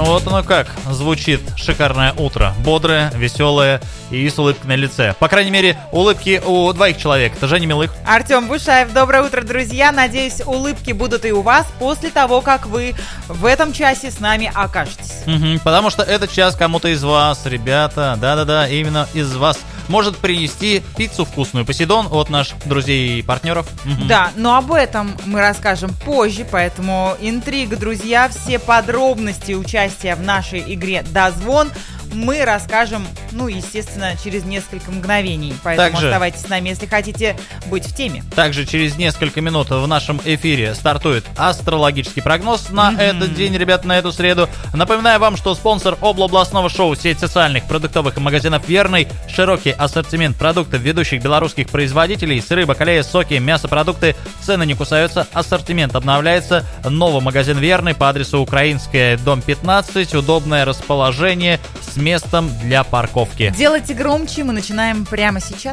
Вот оно как звучит шикарное утро. Бодрое, веселое и с улыбкой на лице. По крайней мере, улыбки у двоих человек. Это Женя Милых. Артем Бушаев. Доброе утро, друзья. Надеюсь, улыбки будут и у вас после того, как вы в этом часе с нами окажетесь. Потому что этот час кому-то из вас, ребята, да-да-да, именно из вас, может принести пиццу вкусную Посейдон от наших друзей и партнеров. Да, но об этом мы расскажем позже, поэтому интрига, друзья, все подробности участия в нашей игре «Дозвон» мы расскажем, естественно, через несколько мгновений. Поэтому оставайтесь с нами, если хотите быть в теме. Также через несколько минут в нашем эфире стартует астрологический прогноз на этот день, ребят, на эту среду. Напоминаю вам, что спонсор областного шоу сеть социальных продуктовых магазинов «Верный». Широкий ассортимент продуктов ведущих белорусских производителей. Сыры, бакалея, соки, мясопродукты. Цены не кусаются, ассортимент обновляется. Новый магазин «Верный» по адресу Украинская, дом 15. Удобное расположение с местом для парковки. Делайте громче, мы начинаем прямо сейчас.